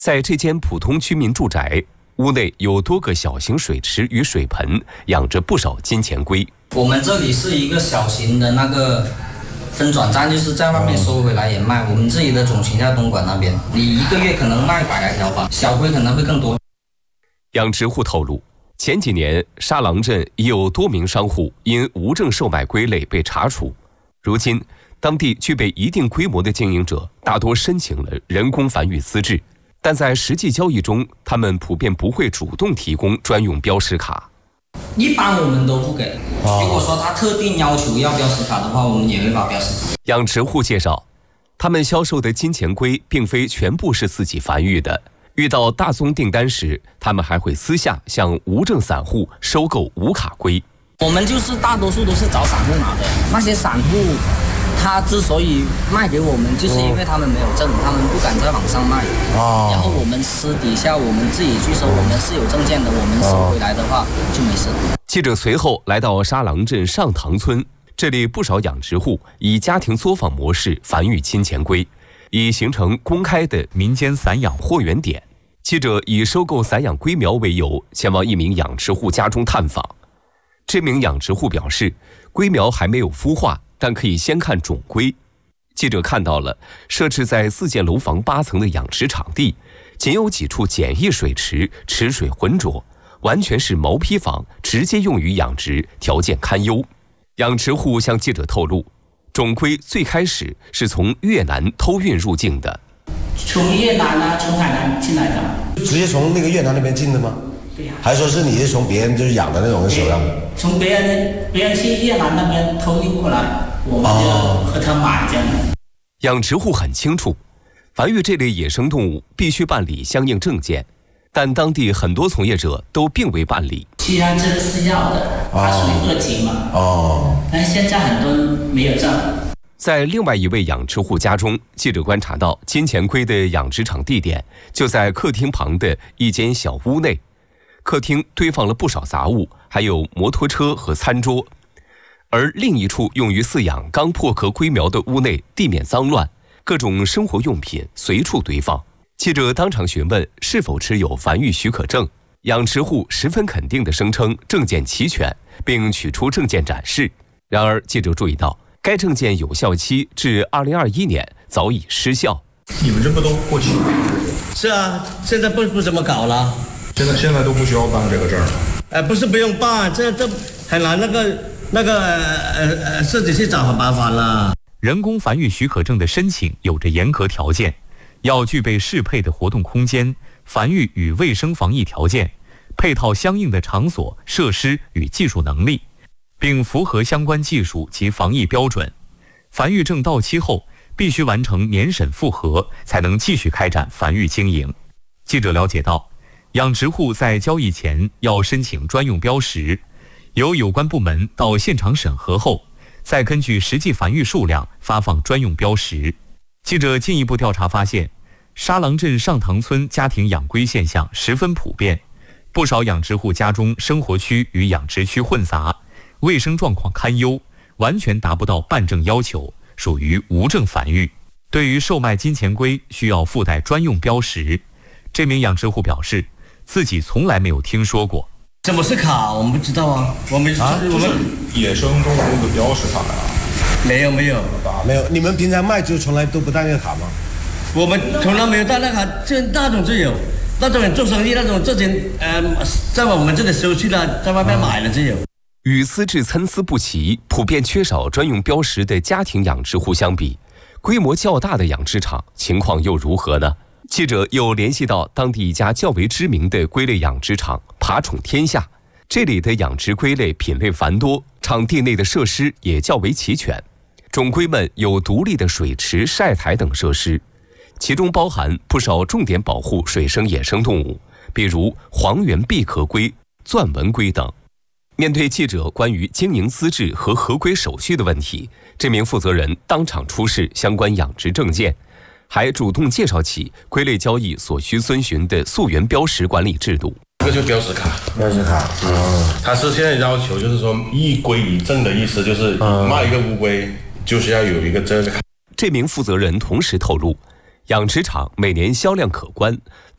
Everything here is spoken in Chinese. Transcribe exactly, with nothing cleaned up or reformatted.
在这间普通居民住宅，屋内有多个小型水池与水盆，养着不少金钱龟。 我们这里是一个小型的那个分转站，就是在外面收回来也卖。我们自己的种群在东莞那边，你一个月可能卖百来条吧，小龟可能会更多。 养殖户透露，前几年沙郎镇已有多名商户因无证售卖龟类被查处。如今，当地具备一定规模的经营者大多申请了人工繁育资质，但在实际交易中，他们普遍不会主动提供专用标识卡。 一般我们都不给。如果说他特定要求要标识卡的话，我们也会发标识卡。 养殖户介绍，他们销售的金钱龟并非全部是自己繁育的，遇到大宗订单时，他们还会私下向无证散户收购无卡龟。 我们就是大多数都是找散户拿的，那些散户他之所以卖给我们，就是因为他们没有证，他们不敢在网上卖。哦。然后我们私底下我们自己去收，我们是有证件的，我们收回来的话就没事。 记者随后来到沙郎镇上塘村，这里不少养殖户以家庭作坊模式繁育金钱龟，已形成公开的民间散养货源点。记者以收购散养龟苗为由，前往一名养殖户家中探访。这名养殖户表示，龟苗还没有孵化，但可以先看种龟。记者看到了设置在四间楼房八层的养殖场地，仅有几处简易水池，池水浑浊，完全是毛坯房，直接用于养殖，条件堪忧。养殖户向记者透露，种龟最开始是从越南偷运入境的。 从越南啊，从海南进来的。 直接从那个越南那边进的吗？ 对呀。 还说是你是从别人就是养的那种手样？ 从别人别人去越南那边偷运过来，我们就和他买这样的。 养殖户很清楚，繁育这类野生动物必须办理相应证件，但当地很多从业者都并未办理。 虽然这个是要的，它属于二级嘛。哦。但现在很多人没有证。 在另外一位养殖户家中，记者观察到金钱龟的养殖场地点就在客厅旁的一间小屋内。客厅堆放了不少杂物，还有摩托车和餐桌。而另一处用于饲养刚破壳龟苗的屋内，地面脏乱，各种生活用品随处堆放。记者当场询问是否持有繁育许可证，养殖户十分肯定地声称证件齐全，并取出证件展示。然而，记者注意到该证件有效期至二零二一年，早已失效。 你们这不都过期了？ 是啊，现在不不怎么搞了。 现在现在都不需要办这个证了。 呃，不是不用办，这这很难，那个那个呃呃自己去找很麻烦了。 人工繁育许可证的申请有着严格条件，要具备适配的活动空间、繁育与卫生防疫条件，配套相应的场所、设施与技术能力，并符合相关技术及防疫标准。繁育证到期后，必须完成年审复核，才能继续开展繁育经营。记者了解到，养殖户在交易前要申请专用标识，由有关部门到现场审核后，再根据实际繁育数量发放专用标识。记者进一步调查发现，沙郎镇上塘村家庭养龟现象十分普遍，不少养殖户家中生活区与养殖区混杂，卫生状况堪忧，完全达不到办证要求，属于无证繁育。对于售卖金钱龟需要附带专用标识，这名养殖户表示自己从来没有听说过。 什么是卡？我们不知道啊。我们啊， 我们野生动物的标识卡呀？ 没有没有没有。你们平常卖就从来都不带那个卡吗？ 我们从来没有带那个卡，这那种就有，那种人做生意那种之前呃，在我们这里收去了，在外面买了就有。 与资质参差不齐、普遍缺少专用标识的家庭养殖户相比，规模较大的养殖场情况又如何呢？记者又联系到当地一家较为知名的龟类养殖场爬宠天下，这里的养殖龟类品类繁多，场地内的设施也较为齐全。种龟们有独立的水池、晒台等设施，其中包含不少重点保护水生野生动物，比如黄缘闭壳龟、钻纹龟等。面对记者关于经营资质和合规手续的问题，这名负责人当场出示相关养殖证件，还主动介绍起龟类交易所需遵循的溯源标识管理制度。 这个就标识卡， 标识卡，嗯， 它是现在要求就是说一龟一证的意思，就是卖一个乌龟就是要有一个这个卡。 这名负责人同时透露，养殖场每年销量可观，